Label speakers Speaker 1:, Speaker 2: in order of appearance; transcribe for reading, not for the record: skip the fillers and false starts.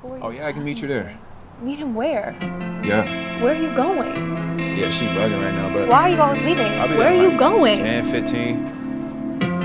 Speaker 1: Who are you
Speaker 2: Oh, yeah, I can meet you
Speaker 1: talking
Speaker 2: there.
Speaker 1: to? Meet him where?
Speaker 2: Yeah.
Speaker 1: Where are you going?
Speaker 2: Yeah, she bugging right now, but
Speaker 1: Why are you always leaving?
Speaker 2: I'll be
Speaker 1: Where
Speaker 2: there
Speaker 1: are
Speaker 2: in
Speaker 1: you
Speaker 2: like
Speaker 1: going?
Speaker 2: 10, 15.